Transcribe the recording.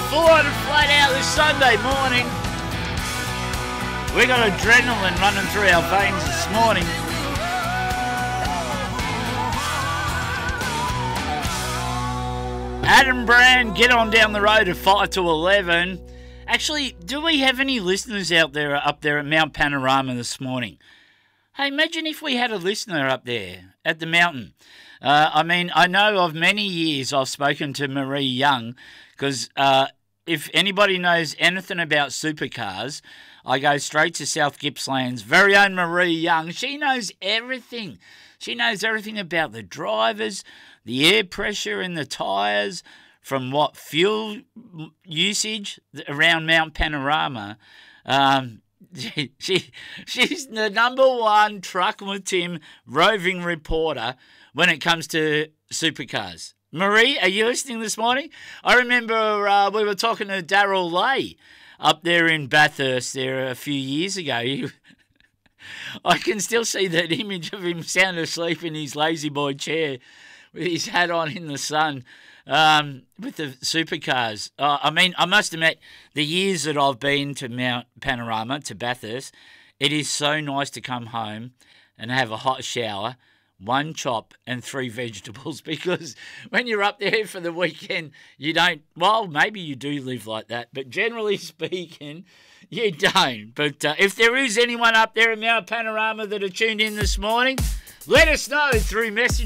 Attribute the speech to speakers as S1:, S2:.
S1: Full on and flat out this Sunday morning. We got adrenaline running through our veins this morning. Adam Brand, get on down the road at 5 to 11. Actually, do we have any listeners up there at Mount Panorama this morning? Hey, imagine if we had a listener up there at the mountain. I know of many years I've spoken to Marie Young because if anybody knows anything about supercars, I go straight to South Gippsland's very own Marie Young. She knows everything. She knows everything about the drivers, the air pressure in the tyres, from what fuel usage around Mount Panorama. She's the number one Truck with Tim roving reporter when it comes to supercars. Marie, are you listening this morning? I remember we were talking to Darryl Lay up there in Bathurst there a few years ago. I can still see that image of him sound asleep in his lazy boy chair with his hat on in the sun with the supercars. I must admit, the years that I've been to Mount Panorama, to Bathurst, it is so nice to come home and have a hot shower, 1 chop and 3 vegetables, because when you're up there for the weekend, you don't, well, maybe you do live like that, but generally speaking, you don't. But if there is anyone up there at Mount Panorama that are tuned in this morning, let us know through message